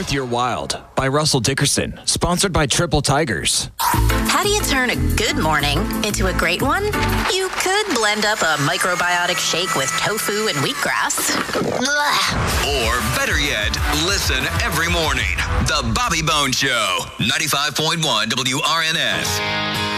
Worth Your Wild by Russell Dickerson, sponsored by Triple Tigers. How do you turn a good morning into a great one? You could blend up a microbiotic shake with tofu and wheatgrass. Or better yet, listen every morning. The Bobby Bones Show, 95.1 WRNS.